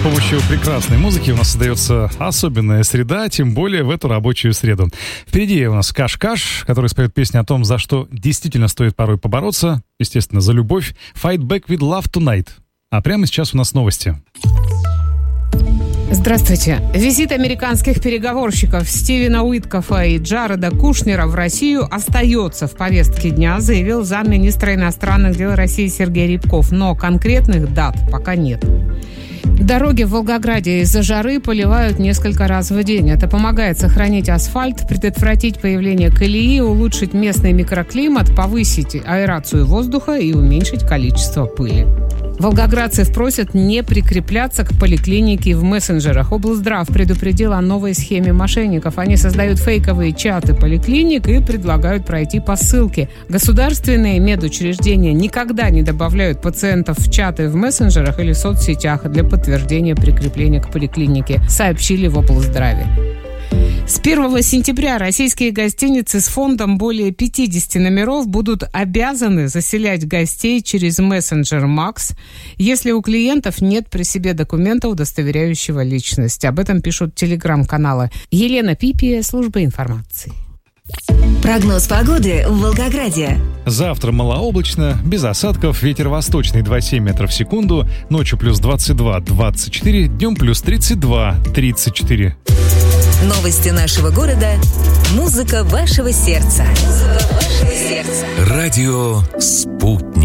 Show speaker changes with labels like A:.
A: помощью прекрасной музыки у нас создается особенная среда, тем более в эту рабочую среду. Впереди у нас Каш-Каш, который споет песню о том, за что действительно стоит порой побороться, естественно, за любовь. Fight Back with Love Tonight. А прямо сейчас у нас новости.
B: Здравствуйте. Визит американских переговорщиков Стивена Уиткофа и Джареда Кушнера в Россию остается в повестке дня, заявил замминистра иностранных дел России Сергей Рябков, но конкретных дат пока нет. Дороги в Волгограде из-за жары поливают несколько раз в день. Это помогает сохранить асфальт, предотвратить появление колеи, улучшить местный микроклимат, повысить аэрацию воздуха и уменьшить количество пыли. Волгоградцев просят не прикрепляться к поликлинике в мессенджерах. Облздрав предупредил о новой схеме мошенников. Они создают фейковые чаты поликлиник и предлагают пройти по ссылке. Государственные медучреждения никогда не добавляют пациентов в чаты в мессенджерах или соцсетях для подтверждения прикрепления к поликлинике, сообщили в облздраве. С 1 сентября российские гостиницы с фондом более 50 номеров будут обязаны заселять гостей через мессенджер Макс, если у клиентов нет при себе документа, удостоверяющего личность. Об этом пишут телеграм-каналы. Елена Пипия, служба информации.
C: Прогноз погоды в Волгограде.
A: Завтра малооблачно, без осадков, ветер восточный 2,7 метров в секунду, ночью плюс 22-24, днем плюс 32-34.
C: Новости нашего города. Музыка вашего сердца. Радио «Спутник».